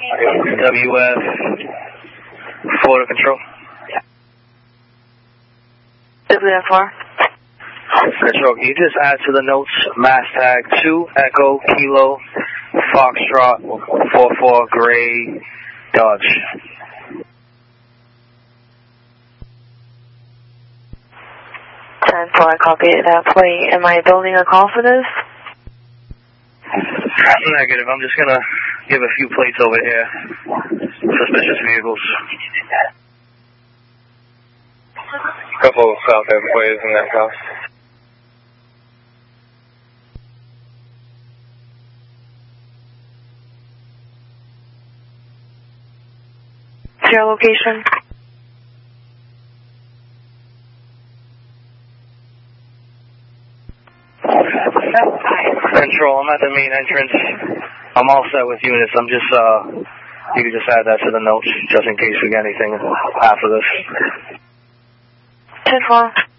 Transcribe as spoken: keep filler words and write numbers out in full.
W F, Florida Control. W F R. Control, can you just add to the notes, mass tag two, Echo, Kilo, Foxtrot, four four, Gray, Dodge. ten four, I copy that plate. Am I building a call for this? Negative, I'm just gonna give a few plates over here. Suspicious vehicles. Couple of South End plays in that house. Your location? Control, I'm at the main entrance. I'm all set with units. I'm just, uh, you can just add that to the notes, just in case we get anything after this. ten four.